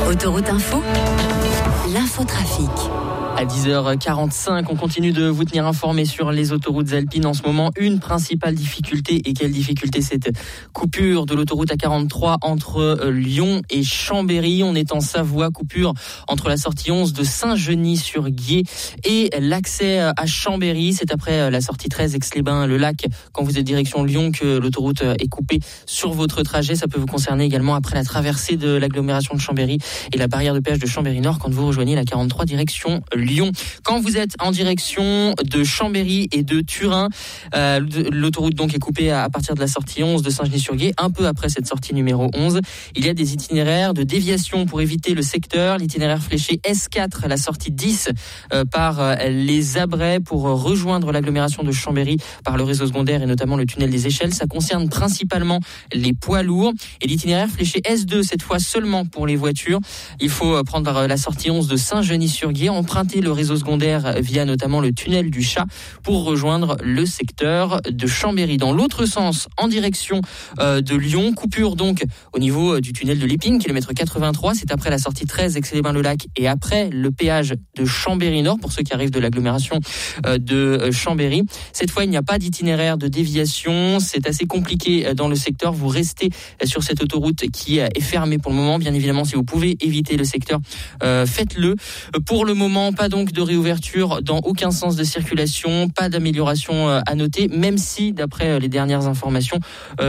Autoroute Info, l'infotrafic. À 10h45, on continue de vous tenir informés sur les autoroutes alpines. En ce moment, une principale difficulté. Et quelle difficulté? Cette coupure de l'autoroute A43 entre Lyon et Chambéry. On est en Savoie, coupure entre la sortie 11 de Saint-Genis-sur-Guiers et l'accès à Chambéry. C'est après la sortie 13 Aix-les-Bains-le-Lac, quand vous êtes direction Lyon, que l'autoroute est coupée sur votre trajet. Ça peut vous concerner également après la traversée de l'agglomération de Chambéry et la barrière de péage de Chambéry-Nord quand vous rejoignez la 43 direction Lyon. Quand vous êtes en direction de Chambéry et de Turin, l'autoroute donc est coupée à partir de la sortie 11 de Saint-Genis-sur-Guiers, un peu après cette sortie numéro 11. Il y a des itinéraires de déviation pour éviter le secteur. L'itinéraire fléché S4, la sortie 10 par les Abrets pour rejoindre l'agglomération de Chambéry par le réseau secondaire et notamment le tunnel des Échelles. Ça concerne principalement les poids lourds. Et l'itinéraire fléché S2, cette fois seulement pour les voitures. Il faut prendre la sortie 11 de Saint-Genis-sur-Guiers, emprunter le réseau secondaire via notamment le tunnel du Chat pour rejoindre le secteur de Chambéry. Dans l'autre sens, en direction de Lyon, coupure donc au niveau du tunnel de l'Épine, kilomètre 83, c'est après la sortie 13 Aix-les-Bains-le-Lac et après le péage de Chambéry-Nord pour ceux qui arrivent de l'agglomération de Chambéry. Cette fois, il n'y a pas d'itinéraire de déviation, c'est assez compliqué dans le secteur. Vous restez sur cette autoroute qui est fermée pour le moment. Bien évidemment, si vous pouvez éviter le secteur, faites-le. Pour le moment, pas donc de réouverture dans aucun sens de circulation, pas d'amélioration à noter, même si, d'après les dernières informations,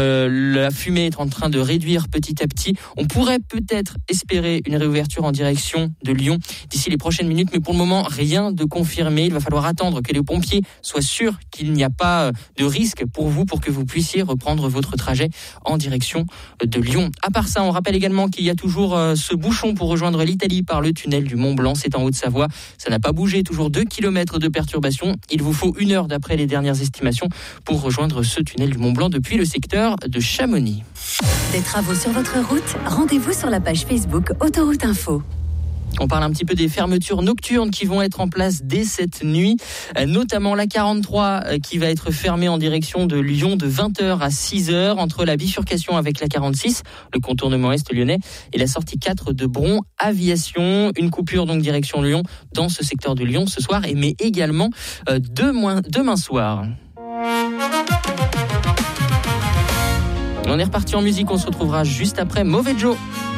la fumée est en train de réduire petit à petit. On pourrait peut-être espérer une réouverture en direction de Lyon d'ici les prochaines minutes, mais pour le moment, rien de confirmé. Il va falloir attendre que les pompiers soient sûrs qu'il n'y a pas de risque pour vous, pour que vous puissiez reprendre votre trajet en direction de Lyon. À part ça, on rappelle également qu'il y a toujours ce bouchon pour rejoindre l'Italie par le tunnel du Mont-Blanc. C'est en Haute-Savoie. Ça n'a pas bougé, toujours 2 km de perturbation. Il vous faut 1 heure d'après les dernières estimations pour rejoindre ce tunnel du Mont-Blanc depuis le secteur de Chamonix. Des travaux sur votre route? Rendez-vous sur la page Facebook Autoroute Info. On parle un petit peu des fermetures nocturnes qui vont être en place dès cette nuit, notamment la 43 qui va être fermée en direction de Lyon de 20h à 6h entre la bifurcation avec la 46, le contournement est lyonnais, et la sortie 4 de Bron Aviation. Une coupure donc direction Lyon dans ce secteur de Lyon ce soir, mais également demain soir. On est reparti en musique, on se retrouvera juste après Mauvais Joe.